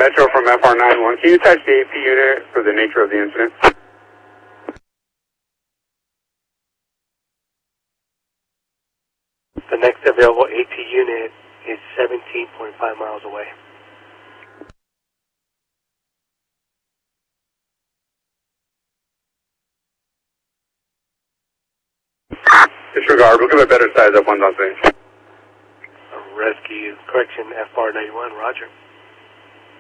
Metro from FR91. Can you touch the AP unit for the nature of the incident? The next available AP unit is 17.5 miles away. Disregard. We'll give a better size up ones on scene. Rescue, correction, FR91, roger.